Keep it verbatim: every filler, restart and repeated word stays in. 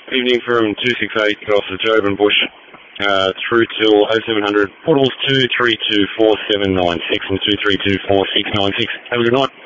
Evening from two six eight off the Joban Bush uh, through till oh seven hundred. Portables two three two four seven nine six and two three two four six nine six. Have a good night.